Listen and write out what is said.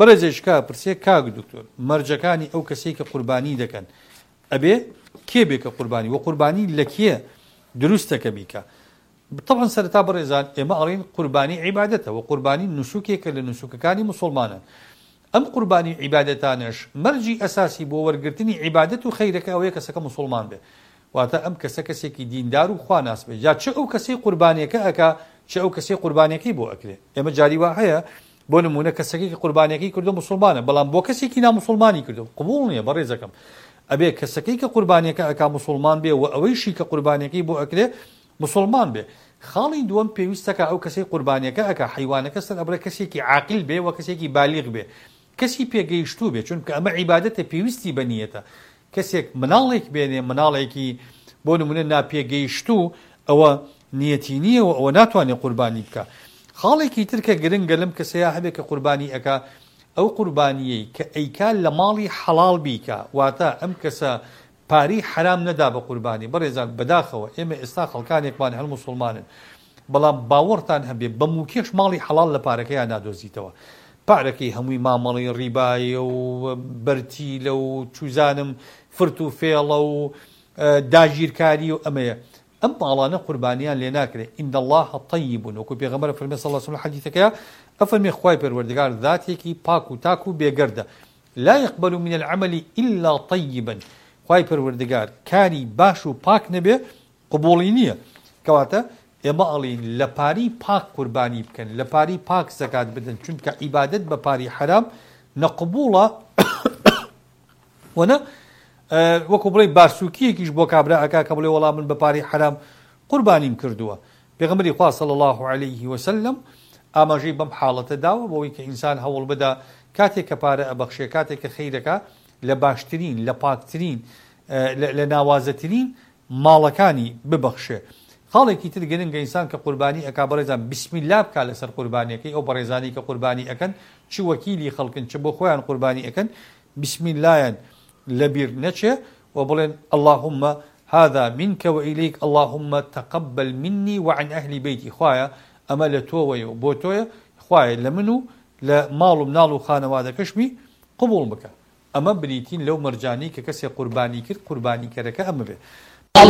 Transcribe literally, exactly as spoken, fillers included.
بەڕێزێشکا پرسێ کاک دکتۆر مەرجەکانی ئەو کەسەی کە قوربانی دەکەن ئەبێ کێ بێ کە قوربانی و قوربانی لە کێ دروستەکە بیکە؟ طبعا سەرەتا بەڕێزان ئێمە ئەڵێن قوربانی عیبادەتە و قوربانی نوسوکێکە لە نوسوکەکانی موسڵمانە. ئەم قوربانی عیبادەتانش مەرجی ئەساسی بۆ وەرگرتنی عیبادەت و خەیرەکە ئەوەیە کەسەکە موسڵمان بێ، واتە ئەم کەسە کەسێکی دیندار و خوا ناس بێ، یا چ ئەو کەسەی قوربانیەکە ئەکا چ ئەو کەسەی قوربانیەکەی بۆ ئەکرێ. ئێمە جاری وا هەیە بۆ نمونە کەسێکی قوربانیەکەی کردو موسڵمانە بەڵام بۆ کەسێکی ناموسڵمانی کردو قبوڵ نییە. بەڕێزەکەم ئەبێ کەسەکەی کە قوربانیەکە ئەکا موسڵمان بێ و ئەوەیشی کە قوربانیەکەی بۆ ئەکرێ موسڵمان بێ. خاڵی دووەم پێویستەکە ئەو کەسەی قوربانیەکە ئەکا حیوانەکە سەر ئەبرە کەسێکی عاقل بێ و کەسێکی بالیغ بێ، کەسی پێگەیشتوو بێ، چونکە ئەمە عیبادەتە پێویستی بەنیەتە. کەسێک مناڵێک بێنێ مناڵێکی بۆ نمونە ناپێگەیشتوو ئەوە نیەتی نییە و ئەوە ناتوانێت قوربانی بکە. خاڵێکی ترکە گرنگە لەم کەسەیە هەبێت کە قوربانی ئەکا ئەو قوربانیەی کە ئەیکا لە ماڵی حەڵاڵ بیکە، واتە ئەم کەسە پاری حرام نەدا بە قوربانی. بەڕێزان بەداخەوە ئێمە ئێستا خەڵکانێکمان هەل موسڵمانن بەڵام باوەڕتان هەبێ بەموکێش ماڵی حەڵاڵ لە پارەکەیان نادۆزیتەوە، پارەکەی هەمووی مامەڵی ڕیبایە و بەرتیلە و چوزانم فرت و فێڵە و داگیرکاری و ئەمەیە. ئەم ماڵانە قوربانیان لێ ناکرێت. ئین الله طیب وەکو پێغەمبەر فەرمێ صلی الله علیه و سلم حەدیثەکەیە ئەفەرمێ خوای پەروەردگار ذاتێکی پاک و تاک و بێگەردە، لا يقبل من العمل إلا طيبا. خوای پەروەردگار کاری باش و پاک نەبێ قبوڵی نییە. کەواتە ئێمە ئەڵین لە پاری پاک قوربانی بکەن، لە پاری پاک زەکات بدەن، چونکە عیبادەت بە پاری حرام نەقبوڵە وەنە وەکو بڵێ بارسووکیەکیش بۆ کابرا ئەکا کە بڵێ وەڵام من بە پاری حرام قوربانیم کردووە. پێغەمبەری خوا صلی الله علیه وسلم ئاماژەی بەم حاڵەتە داوە بۆەوەی کە ئینسان هەوڵ بدا کاتێک کە پارە ئەبەخشێ، کاتێک کە خەیرەکە لە باشترین لە پاکترین لە ناوازەترین ماڵەکانی ببەخشێ. خاڵێکی تر گرنگە ئینسان کە قوربانی ئەکا بەڕێزان بسم الله بکات لەسەر قوربانیەکەی. ئەو بەڕێزانی کە قوربانی ئەکەن چ وەکیلی خەڵکن چ بۆ خۆیان قوربانی ئەکەن بسم اللهیان لەبیر نەچێ و بڵێن اللهم هذا منك وإليك اللهم تقبل مني وعن أهل بيتي. خوایە ئەمە لە تۆوەیە و بۆ تۆیە، خوایە لە من و لە ماڵ و مناڵ و خانەوادەکەشمی قبوڵ بکە. ئەمە بریتین لەو مەرجانی کە کەسێک قوربانی کرد قوربانیکەرەکە ئەمە بێ.